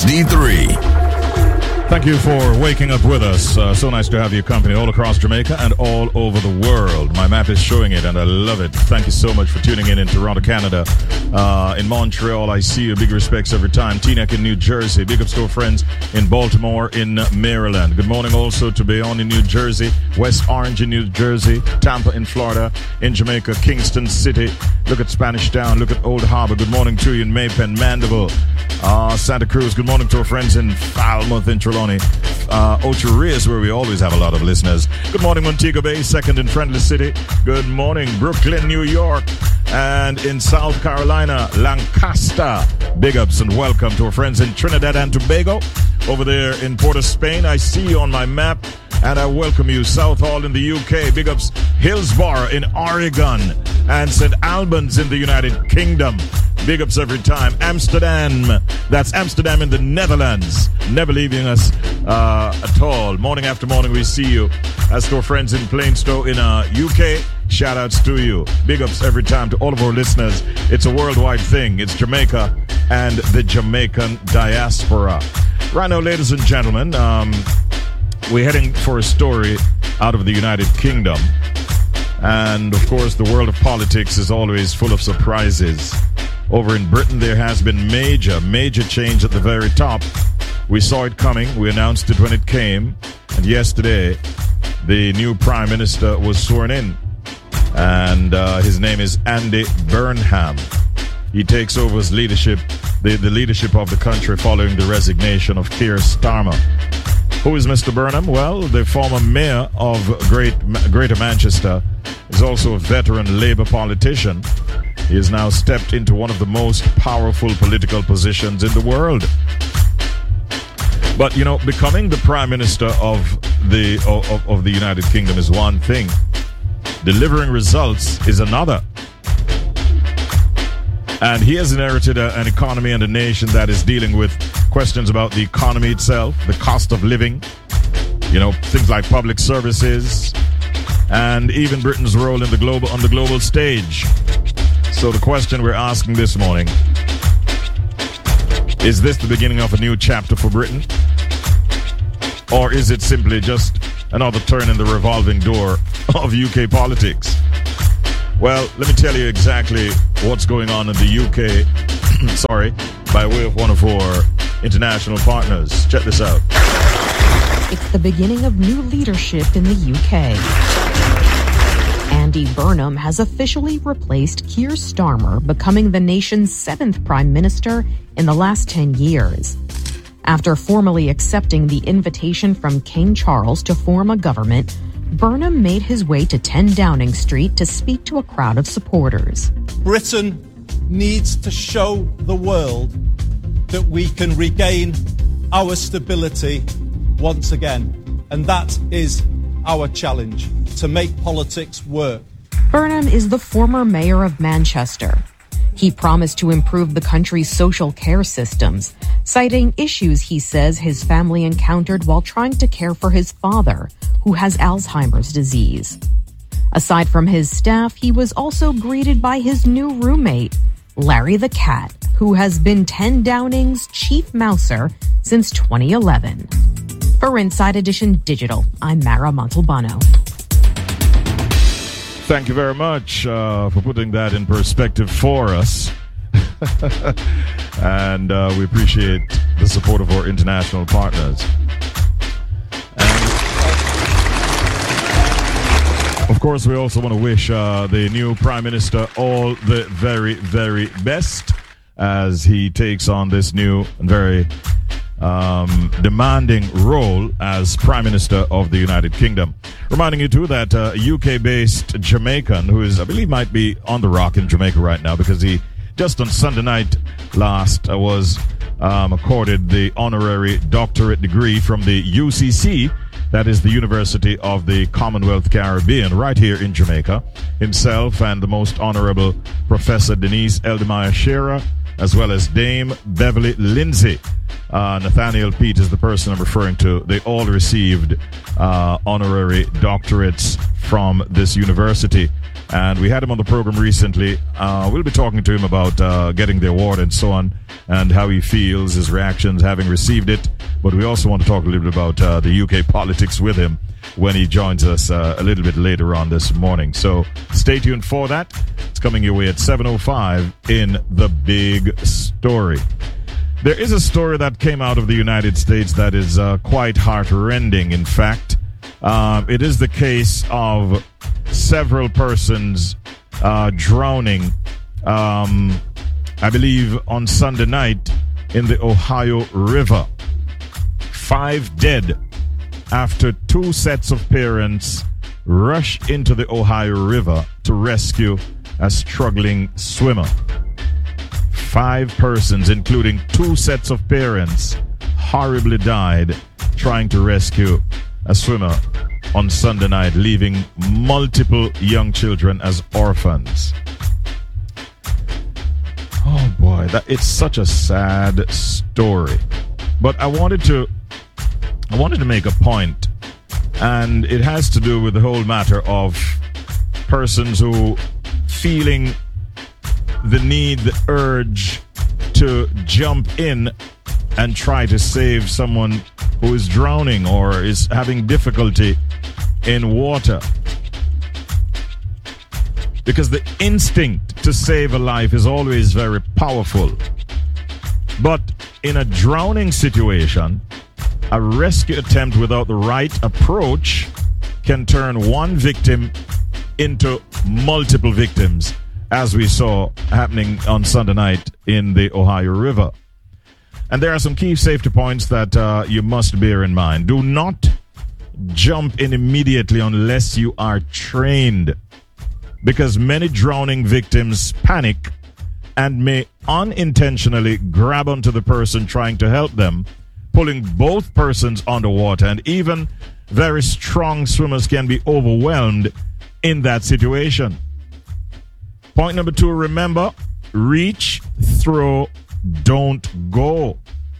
HD3. Thank you for waking up with us. So nice to have your company all across Jamaica and all over the world. My map is showing it and I love it. Thank you so much for tuning in Toronto, Canada. In Montreal, I see you. Big respects every time. Teaneck in New Jersey. Big ups to our friends in Baltimore, in Maryland. Good morning also to Bayonne in New Jersey, West Orange in New Jersey, Tampa in Florida, in Jamaica, Kingston City. Look at Spanish Town. Look at Old Harbor. Good morning to you in Maypen, Mandeville, Santa Cruz. Good morning to our friends in Falmouth, in Trelawney. Ocho Rios, where we always have a lot of listeners. Good morning, Montego Bay, second in Friendly City. Good morning, Brooklyn, New York. And in South Carolina, Lancaster. Big ups and welcome to our friends in Trinidad and Tobago. Over there in Port of Spain, I see you on my map. And I welcome you, Southall in the UK. Big ups, Hillsborough in Oregon. And St. Albans in the United Kingdom. Big ups every time. Amsterdam. That's Amsterdam in the Netherlands. Never leaving us at all. Morning after morning, we see you. As to our friends in Plainstow in UK, shout outs to you. Big ups every time to all of our listeners. It's a worldwide thing. It's Jamaica and the Jamaican diaspora. Right now, ladies and gentlemen, we're heading for a story out of the United Kingdom. And, of course, the world of politics is always full of surprises. Over in Britain, there has been major change at the very top. We saw it coming. We announced it when it came. And yesterday, the new Prime Minister was sworn in. And his name is Andy Burnham. He takes over his leadership, the leadership of the country following the resignation of Keir Starmer. Who is Mr. Burnham? Well, the former mayor of Greater Manchester is also a veteran Labour politician. He has now stepped into one of the most powerful political positions in the world. But, you know, becoming the Prime Minister of the United Kingdom is one thing. Delivering results is another. And he has inherited an economy and a nation that is dealing with questions about the economy itself, the cost of living, you know, things like public services, and even Britain's role on the global stage. So the question we're asking this morning, is this the beginning of a new chapter for Britain? Or is it simply just another turn in the revolving door of UK politics? Well, let me tell you exactly what's going on in the UK, by way of one of our international partners. Check this out. It's the beginning of new leadership in the UK. Andy Burnham has officially replaced Keir Starmer, becoming the nation's 7th Prime Minister in the last 10 years. After formally accepting the invitation from King Charles to form a government, Burnham made his way to 10 Downing Street to speak to a crowd of supporters. Britain needs to show the world that we can regain our stability once again. And that is our challenge, to make politics work. Burnham is the former mayor of Manchester. He promised to improve the country's social care systems, citing issues he says his family encountered while trying to care for his father, who has Alzheimer's disease. Aside from his staff, he was also greeted by his new roommate, Larry the Cat, who has been 10 Downing's chief mouser since 2011. For Inside Edition Digital, I'm Mara Montalbano. Thank you very much for putting that in perspective for us. And we appreciate the support of our international partners. And of course, we also want to wish the new Prime Minister all the very, very best as he takes on this new and very demanding role as Prime Minister of the United Kingdom. Reminding you too that a UK-based Jamaican who is, I believe, might be on the rock in Jamaica right now because he just on Sunday night last was accorded the honorary doctorate degree from the UCC, that is the University of the Commonwealth Caribbean, right here in Jamaica. Himself and the most honorable Professor Denise Eldemire Shearer, as well as Dame Beverly Lindsay. Nathaniel Pete is the person I'm referring to. They all received honorary doctorates from this university. And we had him on the program recently. We'll be talking to him about getting the award and so on, and how he feels, his reactions having received it. But we also want to talk a little bit about the UK politics with him when he joins us a little bit later on this morning. So stay tuned for that. It's coming your way at 7:05 in The Big Story. There is a story that came out of the United States that is quite heart-rending, in fact. It is the case of several persons drowning, I believe, on Sunday night in the Ohio River. 5 dead after 2 sets of parents rushed into the Ohio River to rescue a struggling swimmer. 5 persons, including 2 sets of parents, horribly died trying to rescue a swimmer on Sunday night, leaving multiple young children as orphans. Oh boy, it's such a sad story. But I wanted to make a point, and it has to do with the whole matter of persons who feeling the need, the urge to jump in and try to save someone who is drowning or is having difficulty in water. Because the instinct to save a life is always very powerful. But in a drowning situation, a rescue attempt without the right approach can turn one victim into multiple victims, as we saw happening on Sunday night in the Ohio River. And there are some key safety points that you must bear in mind. Do not jump in immediately unless you are trained, because many drowning victims panic and may unintentionally grab onto the person trying to help them, pulling both persons underwater, and even very strong swimmers can be overwhelmed in that situation. Point number 2, remember, reach, throw, don't go.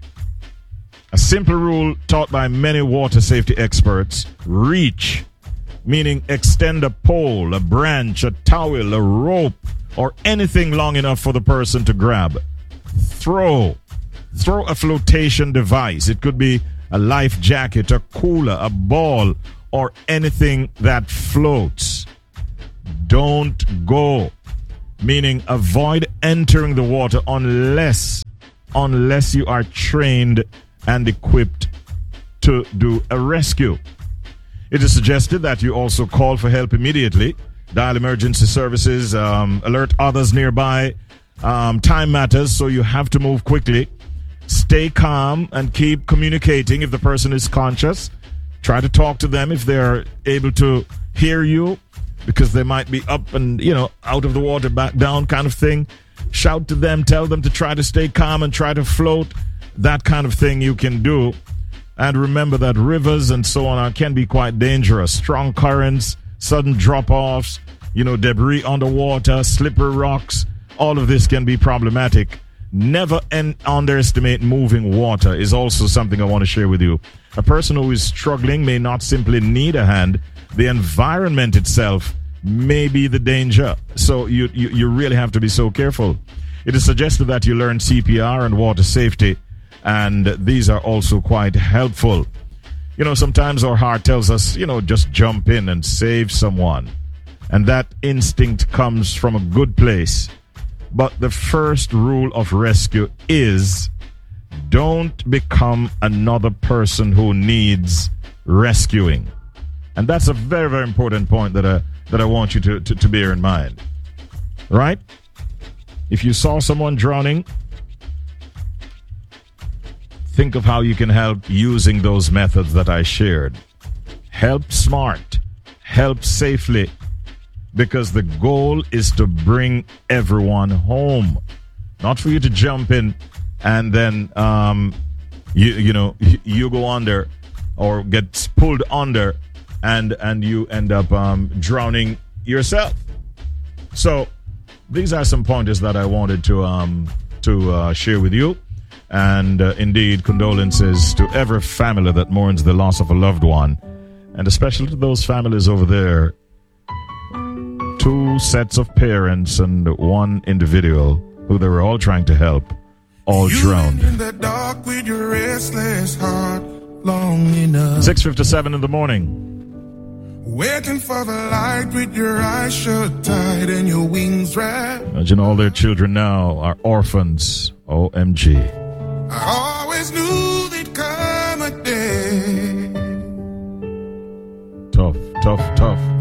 A simple rule taught by many water safety experts: reach, meaning extend a pole, a branch, a towel, a rope, or anything long enough for the person to grab. Throw a flotation device. It could be a life jacket, a cooler, a ball, or anything that floats. Don't go, meaning avoid entering the water unless you are trained and equipped to do a rescue. It is suggested that you also call for help immediately, dial emergency services, alert others nearby. Time matters, so you have to move quickly. Stay calm and keep communicating if the person is conscious. Try to talk to them if they're able to hear you, because they might be up and, out of the water, back down kind of thing. Shout to them, tell them to try to stay calm and try to float. That kind of thing you can do. And remember that rivers and so on can be quite dangerous. Strong currents, sudden drop-offs, debris underwater, slippery rocks. All of this can be problematic. Never underestimate moving water is also something I want to share with you. A person who is struggling may not simply need a hand. The environment itself may be the danger. So you really have to be so careful. It is suggested that you learn CPR and water safety, and these are also quite helpful. Sometimes our heart tells us, just jump in and save someone. And that instinct comes from a good place. But the first rule of rescue is don't become another person who needs rescuing. And that's a very, very important point that I want you to bear in mind. Right? If you saw someone drowning, think of how you can help using those methods that I shared. Help smart, help safely, because the goal is to bring everyone home, not for you to jump in and then you go under or get pulled under and you end up drowning yourself. So these are some pointers that I wanted to share with you. And indeed, condolences to every family that mourns the loss of a loved one, and especially to those families over there 2 sets of parents and 1 individual who they were all trying to help, all drowned. In the dark with your restless heart, long enough. 6:57 in the morning. Waiting for the light with your eyes shut tight and your wings wrapped. Imagine all their children now are orphans. OMG. I always knew there'd come a day. Tough, tough, tough.